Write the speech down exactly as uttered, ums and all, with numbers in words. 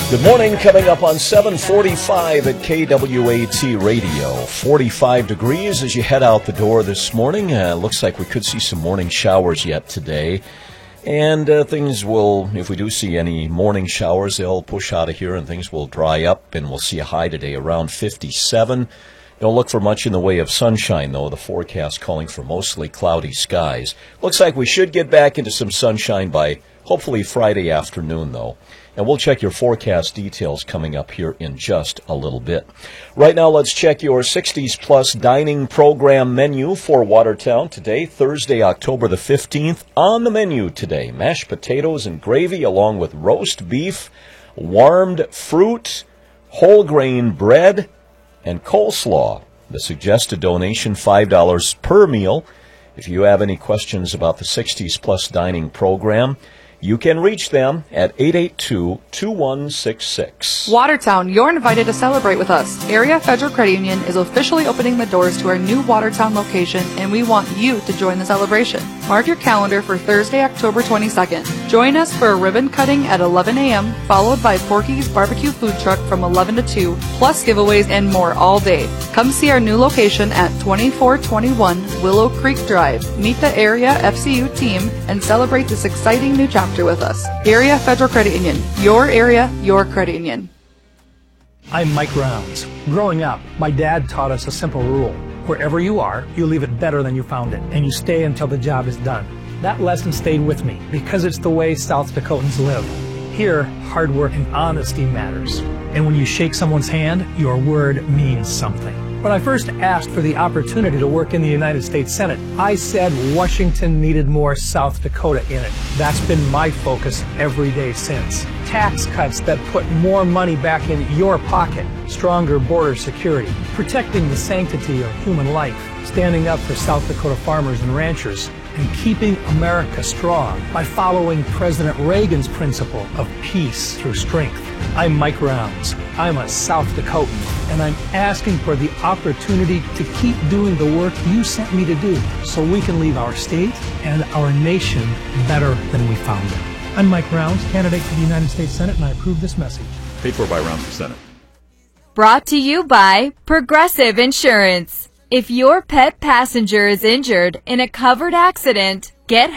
Good morning, coming up on seven forty-five at K W A T Radio. forty-five degrees as you head out the door this morning. Uh, looks like we could see some morning showers yet today. And uh, things will, if we do see any morning showers, they'll push out of here and things will dry up. And we'll see a high today around fifty-seven. Don't look for much in the way of sunshine, though. The forecast calling for mostly cloudy skies. Looks like we should get back into some sunshine by hopefully Friday afternoon, though. And we'll check your forecast details coming up here in just a little bit. Right now, let's check your sixties plus dining program menu for Watertown today, Thursday, October the fifteenth. On the menu today, mashed potatoes and gravy along with roast beef, warmed fruit, whole grain bread, and coleslaw. The suggested donation, five dollars per meal. If you have any questions about the sixties plus dining program, you can reach them at eight eight two, two one six six. Watertown, you're invited to celebrate with us. Area Federal Credit Union is officially opening the doors to our new Watertown location, and we want you to join the celebration. Mark your calendar for Thursday, October twenty-second. Join us for a ribbon cutting at eleven a.m., followed by Porky's Barbecue Food Truck from eleven to two, plus giveaways and more all day. Come see our new location at twenty-four twenty-one Willow Creek Drive. Meet the Area F C U team and celebrate this exciting new chapter with us. Area Federal Credit Union. Your area, your credit union. I'm Mike Rounds. Growing up, my dad taught us a simple rule. Wherever you are, you leave it better than you found it, and you stay until the job is done. That lesson stayed with me because it's the way South Dakotans live. Here, hard work and honesty matters. And when you shake someone's hand, your word means something. When I first asked for the opportunity to work in the United States Senate, I said Washington needed more South Dakota in it. That's been my focus every day since. Tax cuts that put more money back in your pocket, stronger border security, protecting the sanctity of human life, standing up for South Dakota farmers and ranchers, and keeping America strong by following President Reagan's principle of peace through strength. I'm Mike Rounds. I'm a South Dakotan, and I'm asking for the opportunity to keep doing the work you sent me to do so we can leave our state and our nation better than we found it. I'm Mike Rounds, candidate for the United States Senate, and I approve this message. Paid for by Rounds for Senate. Brought to you by Progressive Insurance. If your pet passenger is injured in a covered accident, get